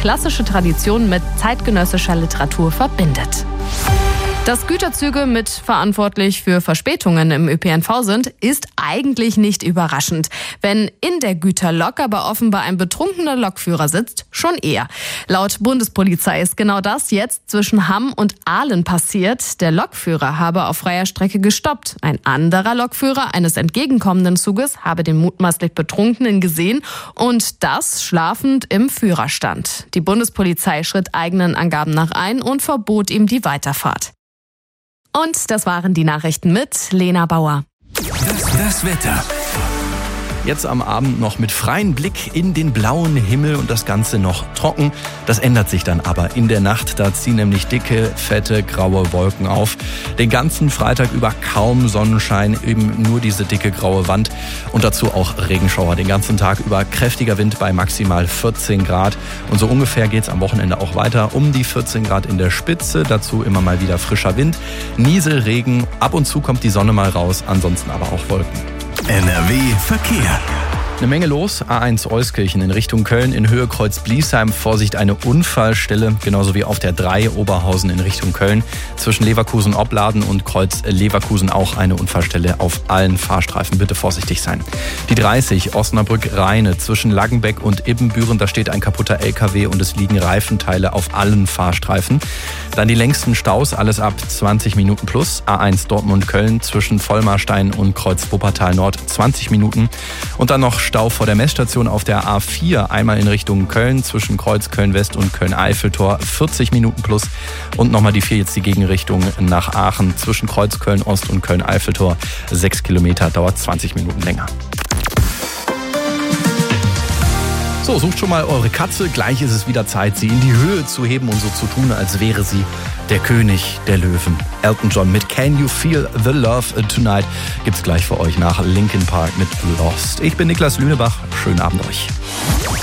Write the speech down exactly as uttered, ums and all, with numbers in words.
klassische Tradition mit zeitgenössischer Literatur verbindet. Dass Güterzüge mit verantwortlich für Verspätungen im Ö P N V sind, ist eigentlich nicht überraschend. Wenn in der Güterlok aber offenbar ein betrunkener Lokführer sitzt, schon eher. Laut Bundespolizei ist genau das jetzt zwischen Hamm und Aalen passiert. Der Lokführer habe auf freier Strecke gestoppt. Ein anderer Lokführer eines entgegenkommenden Zuges habe den mutmaßlich Betrunkenen gesehen und das schlafend im Führerstand. Die Bundespolizei schritt eigenen Angaben nach ein und verbot ihm die Weiterfahrt. Und das waren die Nachrichten mit Lena Bauer. Das, das Wetter. Jetzt am Abend noch mit freiem Blick in den blauen Himmel und das Ganze noch trocken. Das ändert sich dann aber in der Nacht. Da ziehen nämlich dicke, fette, graue Wolken auf. Den ganzen Freitag über kaum Sonnenschein, eben nur diese dicke graue Wand. Und dazu auch Regenschauer. Den ganzen Tag über kräftiger Wind bei maximal vierzehn Grad. Und so ungefähr geht's am Wochenende auch weiter. Um die vierzehn Grad in der Spitze. Dazu immer mal wieder frischer Wind. Nieselregen. Ab und zu kommt die Sonne mal raus. Ansonsten aber auch Wolken. N R W Verkehr. Eine Menge los. A eins Euskirchen in Richtung Köln in Höhe Kreuz-Bliesheim. Vorsicht, eine Unfallstelle. Genauso wie auf der drei Oberhausen in Richtung Köln. Zwischen Leverkusen-Opladen und Kreuz-Leverkusen auch eine Unfallstelle auf allen Fahrstreifen. Bitte vorsichtig sein. Die dreißig Osnabrück-Rheine zwischen Laggenbeck und Ibbenbüren. Da steht ein kaputter L K W und es liegen Reifenteile auf allen Fahrstreifen. Dann die längsten Staus, alles ab zwanzig Minuten plus. A eins Dortmund-Köln zwischen Vollmarstein und Kreuz-Wuppertal-Nord zwanzig Minuten. Und dann noch Stau vor der Messstation auf der A vier, einmal in Richtung Köln zwischen Kreuz Köln-West und Köln-Eiffeltor vierzig Minuten plus und nochmal die vier jetzt die Gegenrichtung nach Aachen zwischen Kreuz Köln-Ost und Köln-Eiffeltor sechs Kilometer, dauert zwanzig Minuten länger. So, sucht schon mal eure Katze. Gleich ist es wieder Zeit, sie in die Höhe zu heben und so zu tun, als wäre sie der König der Löwen. Elton John mit Can You Feel the Love Tonight gibt's gleich für euch nach Linkin Park mit Lost. Ich bin Niklas Lünebach. Schönen Abend euch.